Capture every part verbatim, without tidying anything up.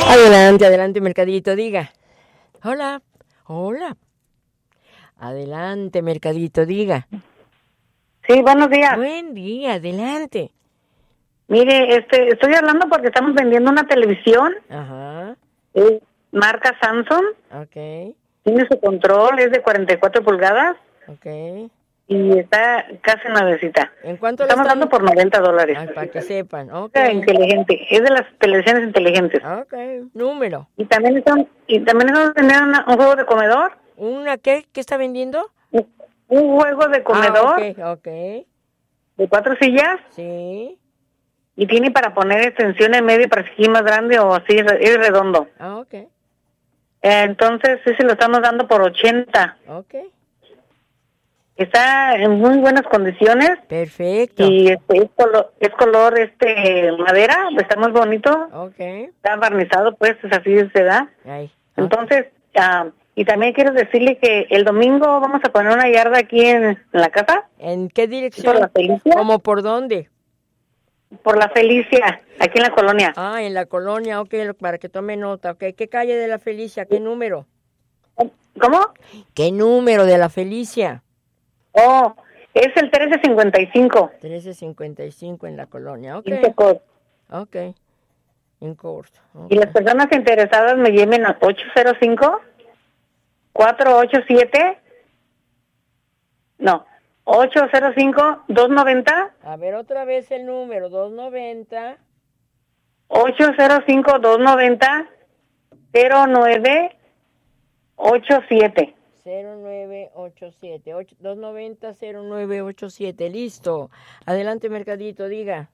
Adelante, adelante, Mercadito, diga. Hola, hola. Adelante, Mercadito, diga. Sí, buenos días. Buen día, adelante. Mire, este, estoy hablando porque estamos vendiendo una televisión. Ajá. Es marca Samsung. Ok. Tiene su control, es de cuarenta y cuatro pulgadas. Ok. Y está casi nuevecita. ¿En cuánto Estamos le están dando por noventa dólares. Ay, para que sepan. Ok. Es inteligente, es de las televisiones inteligentes. Ok. Número. Y también están, y también estamos vendiendo una- un juego de comedor. ¿Una qué? ¿Qué está vendiendo? Un, un juego de comedor Ah, ok, ok. de cuatro sillas. Sí. Y tiene para poner extensión en medio para seguir más grande o así, es redondo. Ah, ok. Eh, entonces, sí se lo estamos dando por ochenta. Ok. Está en muy buenas condiciones. Perfecto. Y este es color, es color este madera, está muy bonito. Ok. Está barnizado, pues, es así se da. Ahí. Entonces, ah, y también quiero decirle que el domingo vamos a poner una yarda aquí en, en la casa. ¿En qué dirección? ¿Por la Felicia? ¿Cómo por dónde? Por la Felicia, aquí en la colonia. Ah, en la colonia, ok, para que tome nota. Ok, ¿qué calle de la Felicia? ¿Qué número? ¿Cómo? ¿Qué número de la Felicia? Oh, es el trece cincuenta y cinco. trece cincuenta y cinco en la colonia, ok. Quince Court. Ok, en corto. Y las personas interesadas me llamen a ocho cero cinco, cuatro ocho siete, no, ocho cero cinco, dos nueve cero, A ver, otra vez el número, dos noventa. ocho cero cinco, dos nueve cero, cero nueve ocho siete. cero nueve ocho siete, dos noventa, cero nueve ocho siete, listo. Adelante, Mercadito, diga.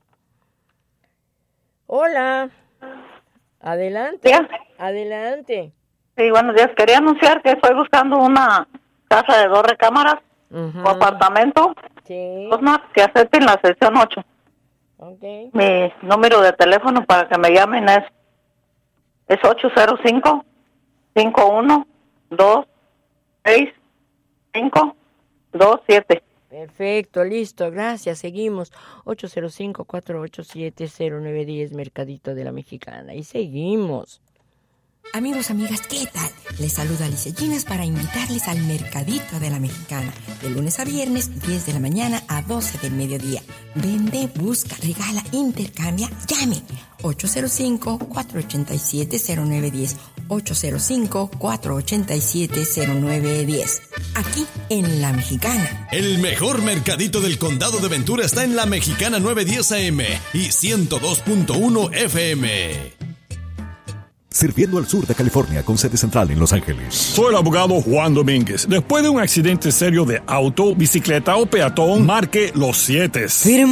Hola. Adelante. ¿Sí? Adelante. Sí, buenos días. Quería anunciar que estoy buscando una casa de dos recámaras Uh-huh. o apartamento. Sí. Una que acepten la sección ocho. Okay. Mi número de teléfono para que me llamen es, es ocho cero cinco, cinco uno dos, seis cinco dos siete. Perfecto, listo, gracias, seguimos. ocho cero cinco, cuatro ocho siete, cero nueve uno cero, Mercadito de la Mexicana. Y seguimos. Amigos, amigas, ¿qué tal? Les saluda Alicia Ginas para invitarles al Mercadito de la Mexicana. De lunes a viernes, diez de la mañana a doce del mediodía. Vende, busca, regala, intercambia, llame. ocho cero cinco, cuatro ocho siete, cero nueve uno cero. ocho cero cinco, cuatro ocho siete, cero nueve uno cero. Aquí en La Mexicana. El mejor mercadito del condado de Ventura está en La Mexicana novecientos diez A M y ciento dos punto uno F M. Sirviendo al sur de California con sede central en Los Ángeles. Soy el abogado Juan Domínguez. Después de un accidente serio de auto, bicicleta o peatón, marque los siete. Firma